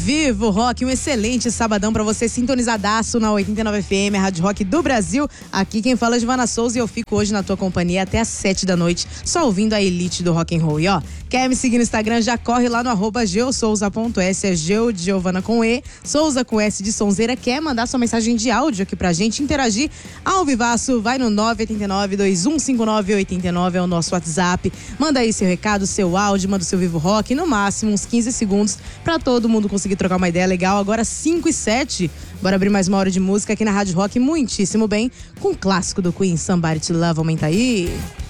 Vivo Rock, um excelente sabadão pra você, sintonizadaço na 89 FM, a Rádio Rock do Brasil. Aqui quem fala é Giovana Souza e eu fico hoje na tua companhia até às 7 da noite, só ouvindo a elite do rock and roll. E ó, quer me seguir no Instagram? Já corre lá no @geosouza.s, é Geo de Giovana com E, Souza com S de Sonzeira. Quer mandar sua mensagem de áudio aqui pra gente interagir ao vivaço? Vai no 989-2159-89, é o nosso WhatsApp. Manda aí seu recado, seu áudio, manda o seu Vivo Rock, no máximo uns 15 segundos pra todo mundo conseguir trocar uma ideia legal. Agora 5h07, bora abrir mais uma hora de música aqui na Rádio Rock, muitíssimo bem, com o clássico do Queen, Somebody to Love. Aumenta aí.